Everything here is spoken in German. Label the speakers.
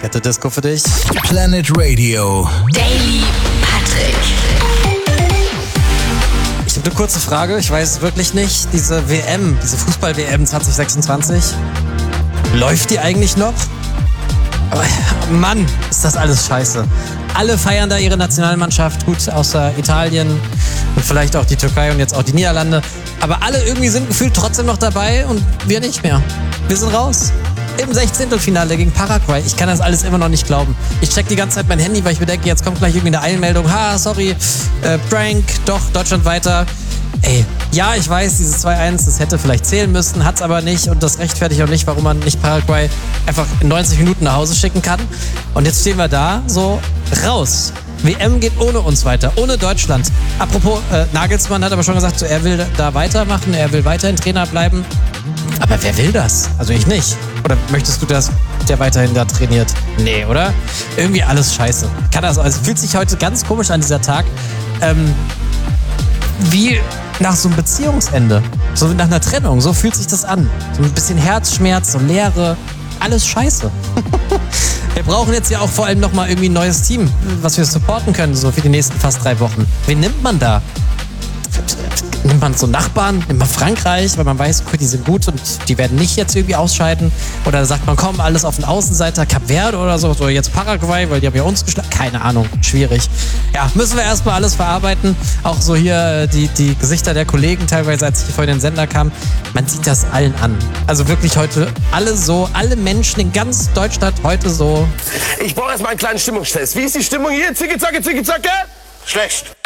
Speaker 1: Ghetto Disco für dich.
Speaker 2: Planet Radio.
Speaker 3: Daily Patrick.
Speaker 1: Ich habe eine kurze Frage, ich weiß wirklich nicht. Diese WM, diese Fußball-WM 2026, läuft die eigentlich noch? Aber Mann, ist das alles scheiße. Alle feiern da ihre Nationalmannschaft, gut, außer Italien und vielleicht auch die Türkei und jetzt auch die Niederlande. Aber alle irgendwie sind gefühlt trotzdem noch dabei und wir nicht mehr. Wir sind raus. Im 16. gegen Paraguay. Ich kann das alles immer noch nicht glauben. Ich check die ganze Zeit mein Handy, weil ich mir denke, jetzt kommt gleich irgendwie eine Eilmeldung. Sorry, Prank, doch, Deutschland weiter. Ey, ja, ich weiß, dieses 2-1, das hätte vielleicht zählen müssen, hat's aber nicht und das rechtfertigt auch nicht, warum man nicht Paraguay einfach in 90 Minuten nach Hause schicken kann. Und jetzt stehen wir da, so raus. WM geht ohne uns weiter, ohne Deutschland. Apropos, Nagelsmann hat aber schon gesagt, so, er will da weitermachen, er will weiterhin Trainer bleiben. Aber wer will das? Also ich nicht. Oder möchtest du, dass der weiterhin da trainiert? Nee, oder? Irgendwie alles scheiße. Kann das, also fühlt sich heute ganz komisch an, dieser Tag. Wie nach so einem Beziehungsende. So nach einer Trennung. So fühlt sich das an. So ein bisschen Herzschmerz, so Leere. Alles scheiße. Wir brauchen jetzt ja auch vor allem nochmal irgendwie ein neues Team, was wir supporten können, so für die nächsten fast 3 Wochen. Wen nimmt man da? Nimmt man so Nachbarn? Nimmt man Frankreich, weil man weiß, okay, die sind gut und die werden nicht jetzt irgendwie ausscheiden? Oder sagt man, komm, alles auf den Außenseiter, Kap Verde oder so, so jetzt Paraguay, weil die haben ja uns geschlagen. Keine Ahnung, schwierig. Ja, müssen wir erstmal alles verarbeiten. Auch so hier die Gesichter der Kollegen teilweise, als ich vorhin in den Sender kam. Man sieht das allen an. Also wirklich heute alle Menschen in ganz Deutschland heute so.
Speaker 4: Ich brauche erstmal einen kleinen Stimmungstest. Wie ist die Stimmung hier? Zicke, zacke, zicke, zacke? Schlecht.